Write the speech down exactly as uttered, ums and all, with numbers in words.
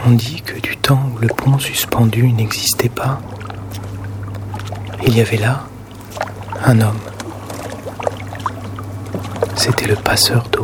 On dit que du temps où le pont suspendu n'existait pas, il y avait là un homme. C'était le passeur d'eau.